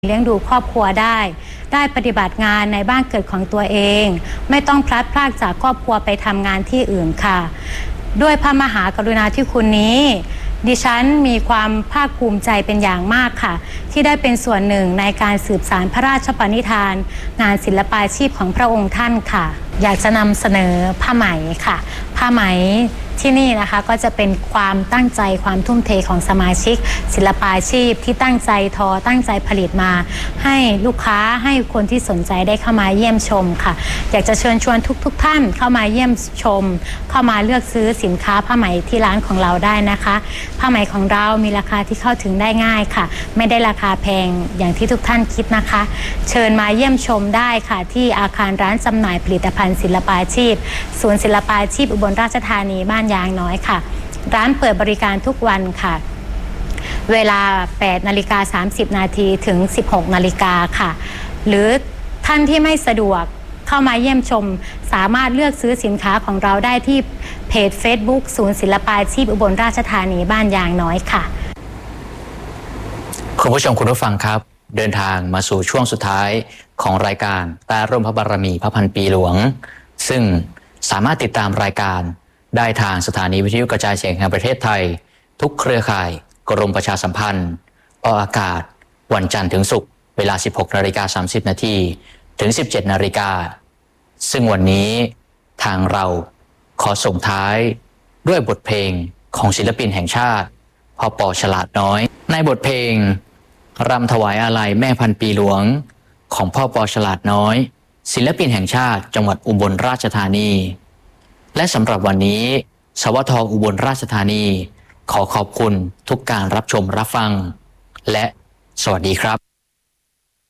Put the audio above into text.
เลี้ยงดูครอบครัวได้ปฏิบัติงานในบ้านเกิดของตัวเองไม่ต้องพลัดพรากจากครอบครัวไปทำงานที่อื่นค่ะด้วยพระมหากรุณาธิคุณนี้ดิฉันมีความภาคภูมิใจเป็นอย่างมากค่ะที่ได้เป็นส่วนหนึ่งในการสืบสานพระราชปณิธานงานศิลปาชีพของพระองค์ท่านค่ะอยากจะนำเสนอผ้าไหมค่ะผ้าไหมที่นี่นะคะก็จะเป็นความตั้งใจความทุ่มเทของสมาชิกศิลปาชีพที่ตั้งใจทอตั้งใจผลิตมาให้ลูกค้าให้คนที่สนใจได้เข้ามาเยี่ยมชมค่ะอยากจะเชิญชวนทุกท่านเข้ามาเยี่ยมชมเข้ามาเลือกซื้อสินค้าผ้าไหมที่ร้านของเราได้นะคะผ้าไหมของเรามีราคาที่เข้าถึงได้ง่ายค่ะไม่ได้ราคาแพงอย่างที่ทุกท่านคิดนะคะเชิญมาเยี่ยมชมได้ค่ะที่อาคารร้านจำหน่ายผลิตภัณฑ์ศิลปาชีพศูนย์ศิลปาชีพอุบลราชธานีบ้านยางน้อยค่ะร้านเปิดบริการทุกวันค่ะเวลา 8:30 น.ถึง 16 นาฬิกาค่ะหรือท่านที่ไม่สะดวกเข้ามาเยี่ยมชมสามารถเลือกซื้อสินค้าของเราได้ที่เพจ Facebook ศูนย์ศิลปาชีพอุบลราชธานีบ้านยางน้อยค่ะคุณผู้ชมคุณผู้ฟังครับเดินทางมาสู่ช่วงสุดท้ายของรายการใต้ร่มพระบารมีพระพันปีหลวงซึ่งสามารถติดตามรายการได้ทางสถานีวิทยุกระจายเสียงแห่งประเทศไทยทุกเครือข่ายกรมประชาสัมพันธ์ออกอากาศวันจันทร์ถึงศุกร์เวลา 16:30 น.ถึง 17:00 น.ซึ่งวันนี้ทางเราขอส่งท้ายด้วยบทเพลงของศิลปินแห่งชาติพ่อปอฉลาดน้อยในบทเพลงรำถวายอาลัยแม่พันปีหลวงของพ่อปอฉลาดน้อยศิลปินแห่งชาติจังหวัดอุบลราชธานีและสำหรับวันนี้สวท.อุบลราชธานีขอขอบคุณทุกการรับชมรับฟังและสวัสดีครับ